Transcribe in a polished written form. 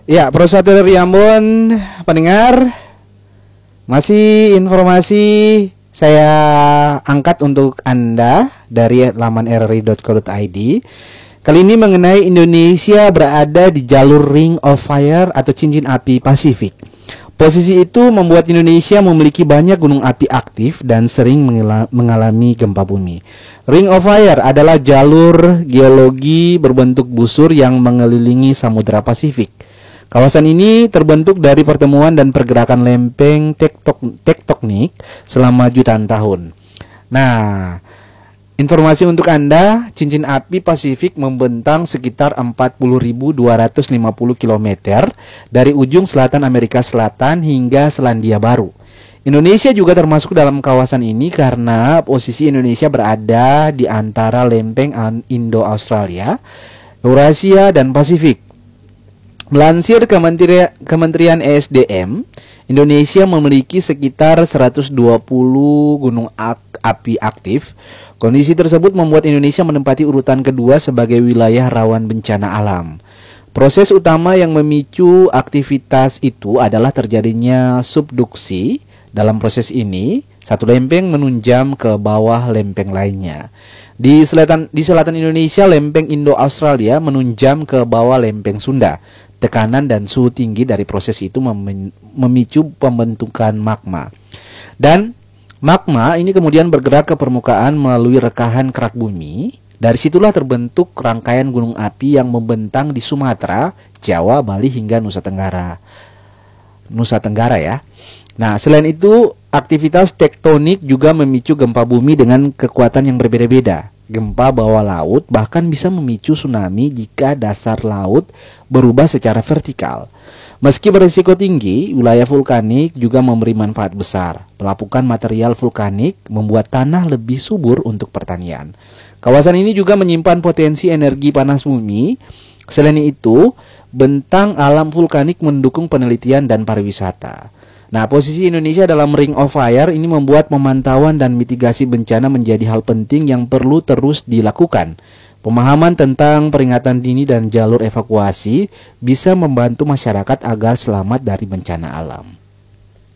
Ya, Prosatur dari Ambon, pendengar, masih informasi saya angkat untuk Anda dari laman rri.co.id. Kali ini mengenai Indonesia berada di jalur Ring of Fire atau cincin api Pasifik. Posisi itu membuat Indonesia memiliki banyak gunung api aktif dan sering mengalami gempa bumi. Ring of Fire adalah jalur geologi berbentuk busur yang mengelilingi Samudra Pasifik. Kawasan ini terbentuk dari pertemuan dan pergerakan lempeng tektonik selama jutaan tahun. Nah, informasi untuk Anda, cincin api Pasifik membentang sekitar 40.250 km dari ujung selatan Amerika Selatan hingga Selandia Baru. Indonesia juga termasuk dalam kawasan ini karena posisi Indonesia berada di antara lempeng Indo-Australia, Eurasia, dan Pasifik. Melansir Kementerian ESDM, Indonesia memiliki sekitar 120 gunung api aktif. Kondisi tersebut membuat Indonesia menempati urutan kedua sebagai wilayah rawan bencana alam. Proses utama yang memicu aktivitas itu adalah terjadinya subduksi. Dalam proses ini, satu lempeng menunjam ke bawah lempeng lainnya. Di selatan Indonesia, lempeng Indo-Australia menunjam ke bawah lempeng Sunda. Tekanan dan suhu tinggi dari proses itu memicu pembentukan magma. Dan magma ini kemudian bergerak ke permukaan melalui rekahan kerak bumi. Dari situlah terbentuk rangkaian gunung api yang membentang di Sumatera, Jawa, Bali hingga Nusa Tenggara ya. Nah, selain itu, aktivitas tektonik juga memicu gempa bumi dengan kekuatan yang berbeda-beda. Gempa bawah laut bahkan bisa memicu tsunami jika dasar laut berubah secara vertikal. Meski berisiko tinggi, wilayah vulkanik juga memberi manfaat besar. Pelapukan material vulkanik membuat tanah lebih subur untuk pertanian. Kawasan ini juga menyimpan potensi energi panas bumi. Selain itu, bentang alam vulkanik mendukung penelitian dan pariwisata. Nah, posisi Indonesia dalam Ring of Fire ini membuat pemantauan dan mitigasi bencana menjadi hal penting yang perlu terus dilakukan. Pemahaman tentang peringatan dini dan jalur evakuasi bisa membantu masyarakat agar selamat dari bencana alam.